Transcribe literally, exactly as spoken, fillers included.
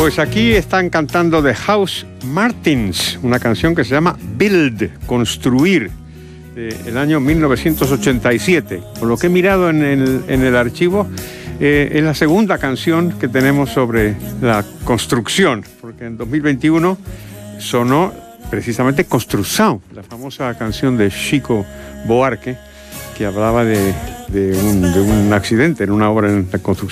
Pues aquí están cantando The House Martins, una canción que se llama Build, construir, del año mil novecientos ochenta y siete. Por lo que he mirado en el, en el archivo, eh, es la segunda canción que tenemos sobre la construcción, porque en dos mil veintiuno sonó precisamente Construção, la famosa canción de Chico Buarque, que hablaba de, de, un, de un accidente en una obra en la construcción.